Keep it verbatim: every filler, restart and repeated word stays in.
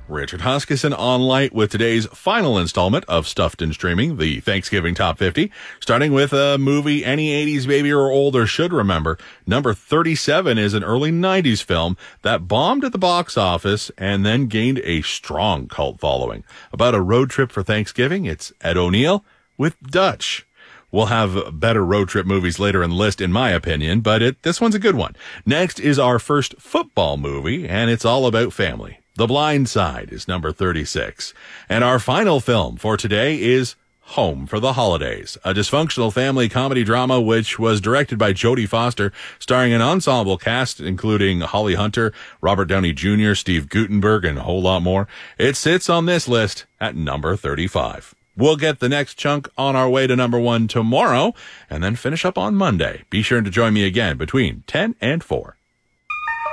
Richard Huskisson on light with today's final installment of Stuffed and Streaming, the Thanksgiving Top fifty, starting with a movie any eighties baby or older should remember. Number thirty-seven is an early nineties film that bombed at the box office and then gained a strong cult following. About a road trip for Thanksgiving, it's Ed O'Neill with Dutch. We'll have better road trip movies later in the list, in my opinion, but it, this one's a good one. Next is our first football movie, and it's all about family. The Blind Side is number thirty-six. And our final film for today is Home for the Holidays, a dysfunctional family comedy drama which was directed by Jodie Foster, starring an ensemble cast including Holly Hunter, Robert Downey Junior, Steve Guttenberg, and a whole lot more. It sits on this list at number thirty-five. We'll get the next chunk on our way to number one tomorrow and then finish up on Monday. Be sure to join me again between ten and four.